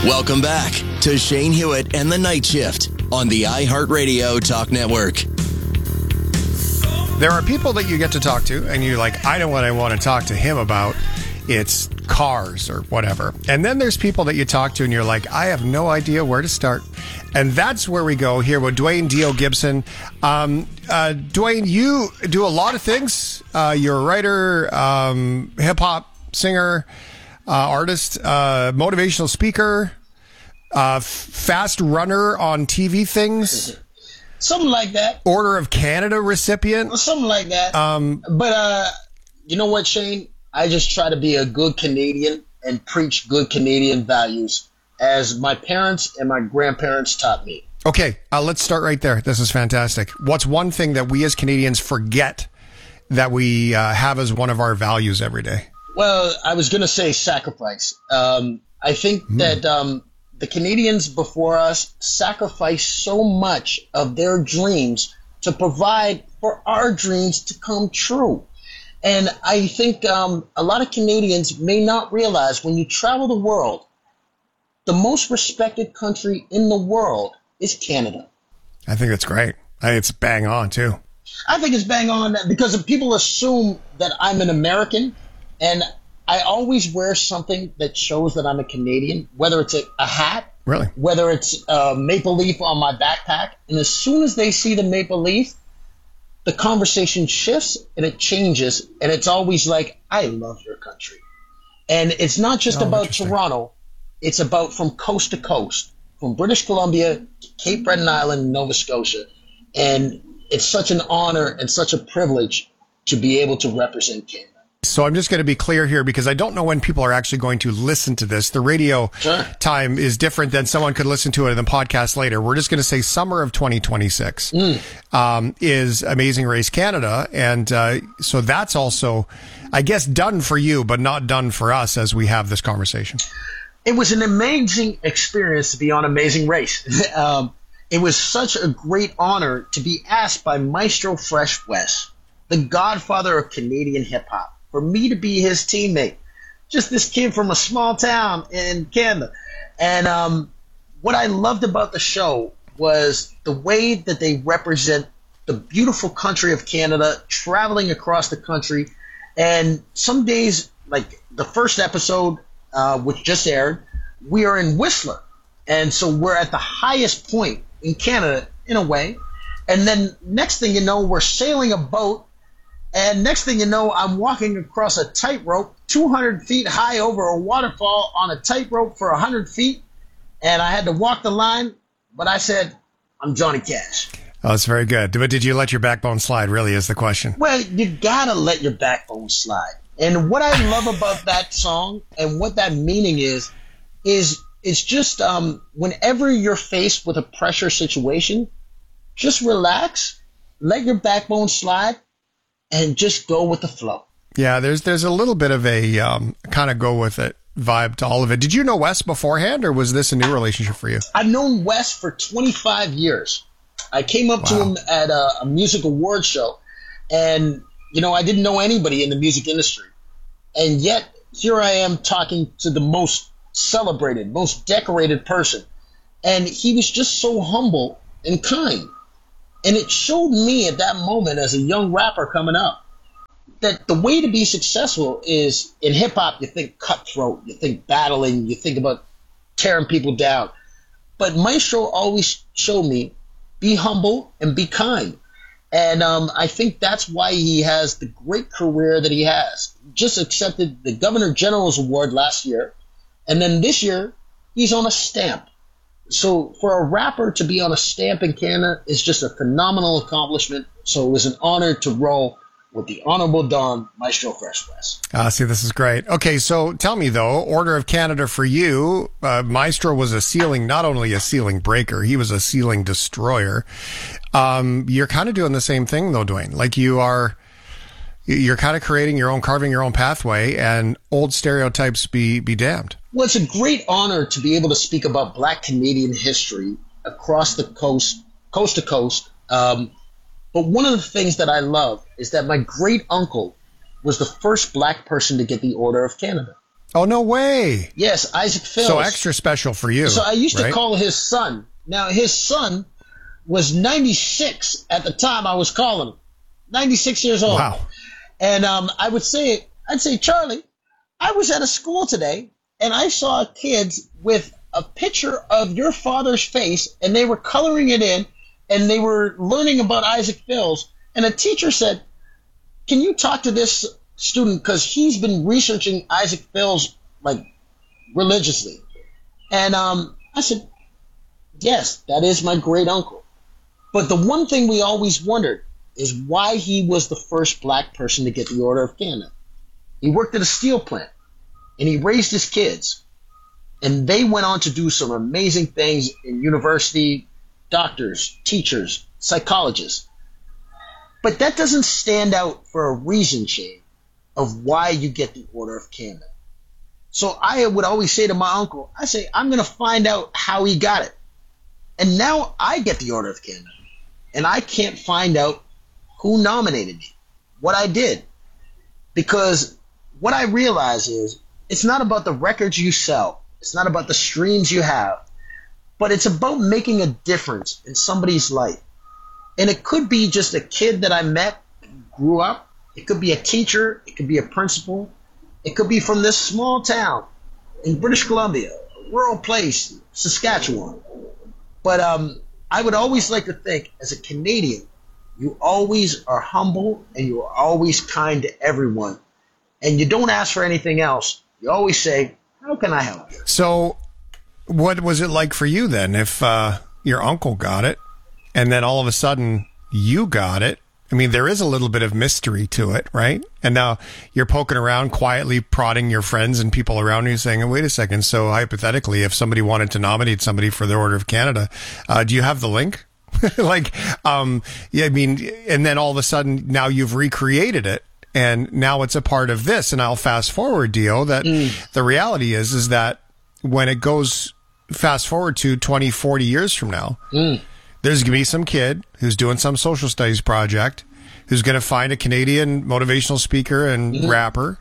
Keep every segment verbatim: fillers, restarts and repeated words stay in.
Welcome back to Shane Hewitt and the Night Shift on the iHeartRadio Talk Network. There are people that you get to talk to, and you're like, I know what I want to talk to him about. It's cars or whatever. And then there's people that you talk to, and you're like, I have no idea where to start. And that's where we go here with Dwayne Dio Gibson. Um, uh, Dwayne, you do a lot of things. Uh, you're a writer, um, hip-hop singer, uh, artist, uh, motivational speaker, uh, f- fast runner on T V things. Something like that. Order of Canada recipient. Something like that. Um, but uh, you know what, Shane? I just try to be a good Canadian and preach good Canadian values as my parents and my grandparents taught me. Okay, uh, let's start right there. This is fantastic. What's one thing that we as Canadians forget that we uh, have as one of our values every day? Well, I was going to say sacrifice. Um, I think mm. that um, the Canadians before us sacrificed so much of their dreams to provide for our dreams to come true. And I think um, a lot of Canadians may not realize when you travel the world, the most respected country in the world is Canada. I think that's great. I think it's bang on, too. I think it's bang on because people assume that I'm an American, and I always wear something that shows that I'm a Canadian, whether it's a, a hat, really, whether it's a maple leaf on my backpack. And as soon as they see the maple leaf, the conversation shifts and it changes, and it's always like, I love your country. And it's not just oh, about Toronto. It's about from coast to coast, from British Columbia to Cape Breton Island, Nova Scotia. And it's such an honor and such a privilege to be able to represent Canada. So I'm just going to be clear here because I don't know when people are actually going to listen to this. The radio sure. time is different than someone could listen to it in the podcast later. We're just going to say summer of twenty twenty-six mm. um, is Amazing Race Canada. And uh, so that's also, I guess, done for you, but not done for us as we have this conversation. It was an amazing experience to be on Amazing Race. um, it was such a great honor to be asked by Maestro Fresh Wes, the godfather of Canadian hip-hop, for me to be his teammate. Just this kid from a small town in Canada. And um, what I loved about the show was the way that they represent the beautiful country of Canada, traveling across the country. And some days, like the first episode, uh, which just aired, we are in Whistler. And so we're at the highest point in Canada, in a way. And then next thing you know, we're sailing a boat. And next thing you know, I'm walking across a tightrope two hundred feet high over a waterfall on a tightrope for one hundred feet. And I had to walk the line, but I said, I'm Johnny Cash. Oh, that's very good. But did you let your backbone slide, really, is the question. Well, you got to let your backbone slide. And what I love about that song and what that meaning is, is it's just um, whenever you're faced with a pressure situation, just relax, let your backbone slide, and just go with the flow. Yeah, there's there's a little bit of a um, kind of go with it vibe to all of it. Did you know Wes beforehand, or was this a new relationship for you? I've known Wes for twenty-five years. I came up wow. to him at a, a music award show, and, you know, I didn't know anybody in the music industry. And yet, here I am talking to the most celebrated, most decorated person. And he was just so humble and kind. And it showed me at that moment as a young rapper coming up that the way to be successful is, in hip-hop, you think cutthroat, you think battling, you think about tearing people down. But Maestro always showed me, be humble and be kind. And um, I think that's why he has the great career that he has. Just accepted the Governor General's Award last year. And then this year, he's on a stamp. So for a rapper to be on a stamp in Canada is just a phenomenal accomplishment. So it was an honor to roll with the Honorable Don, Maestro Fresh Wes. Ah, see, this is great. Okay, so tell me, though, Order of Canada for you, uh, Maestro was a ceiling, not only a ceiling breaker, he was a ceiling destroyer. Um, you're kind of doing the same thing, though, Dwayne. Like you are, you're kind of creating your own, carving your own pathway, and old stereotypes be, be damned. Well, it's a great honor to be able to speak about Black Canadian history across the coast, coast to coast. Um, but one of the things that I love is that my great uncle was the first Black person to get the Order of Canada. Oh, no way. Yes, Isaac Phils. So extra special for you. So I used right? to call his son. Now, his son was ninety-six at the time I was calling him. ninety-six years old. Wow. And um, I would say, I'd say, Charlie, I was at a school today, and I saw kids with a picture of your father's face, and they were coloring it in, and they were learning about Isaac Phils. And a teacher said, can you talk to this student, because he's been researching Isaac Phils, like, religiously. And um, I said, yes, that is my great uncle. But the one thing we always wondered is why he was the first black person to get the Order of Canada. He worked at a steel plant, and he raised his kids. And they went on to do some amazing things in university, doctors, teachers, psychologists. But that doesn't stand out for a reason, Shane, of why you get the Order of Canada. So I would always say to my uncle, I say, I'm going to find out how he got it. And now I get the Order of Canada. And I can't find out who nominated me, what I did. Because what I realize is it's not about the records you sell. It's not about the streams you have, but it's about making a difference in somebody's life. And it could be just a kid that I met, grew up. It could be a teacher. It could be a principal. It could be from this small town in British Columbia, a rural place, Saskatchewan. But um, I would always like to think, as a Canadian, you always are humble and you are always kind to everyone. And you don't ask for anything else. You always say, how can I help you? So what was it like for you then if uh, your uncle got it and then all of a sudden you got it? I mean, there is a little bit of mystery to it, right? And now you're poking around, quietly prodding your friends and people around you saying, wait a second. So hypothetically, if somebody wanted to nominate somebody for the Order of Canada, uh, do you have the link? like, um, yeah, I mean, and then all of a sudden now you've recreated it. And now it's a part of this. And I'll fast forward, Dio, that mm. the reality is, is that when it goes fast forward to twenty, forty years from now, mm. there's going to be some kid who's doing some social studies project who's going to find a Canadian motivational speaker and mm-hmm. rapper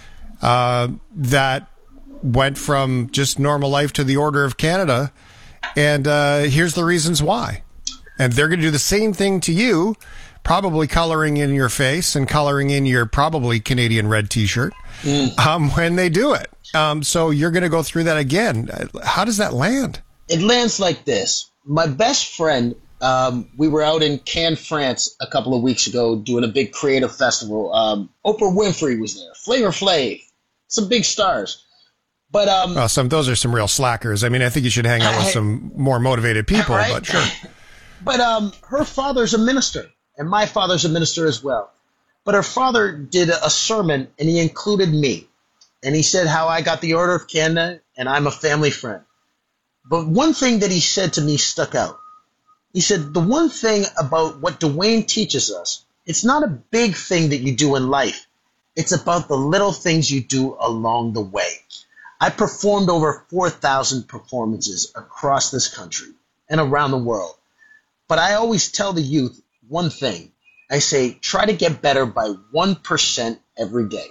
uh, that went from just normal life to the Order of Canada. And uh, here's the reasons why. And they're going to do the same thing to you, probably coloring in your face and coloring in your probably Canadian red T-shirt mm. um, when they do it. Um, so you're going to go through that again. How does that land? It lands like this. My best friend, um, we were out in Cannes, France a couple of weeks ago doing a big creative festival. Um, Oprah Winfrey was there, Flavor Flav, some big stars. But um, well, some those are some real slackers. I mean, I think you should hang out with I, some more motivated people, right? But sure. But um, her father's a minister. And my father's a minister as well. But her father did a sermon, and he included me. And he said how I got the Order of Canada, and I'm a family friend. But one thing that he said to me stuck out. He said, the one thing about what Dwayne teaches us, it's not a big thing that you do in life. It's about the little things you do along the way. I performed over four thousand performances across this country and around the world. But I always tell the youth, one thing. I say, try to get better by one percent every day.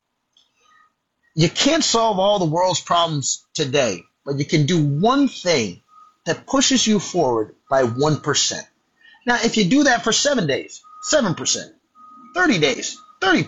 You can't solve all the world's problems today, but you can do one thing that pushes you forward by one percent. Now, if you do that for seven days, seven percent, thirty days, thirty percent,